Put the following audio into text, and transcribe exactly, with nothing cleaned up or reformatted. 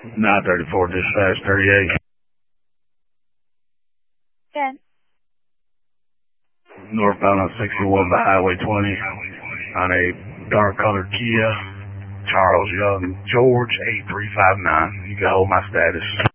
nine thirty-four, dispatch thirty-eight. ten. Northbound on sixty-one by Highway twenty on a dark colored Kia. Charles Young, George eight three five nine. You can hold my status.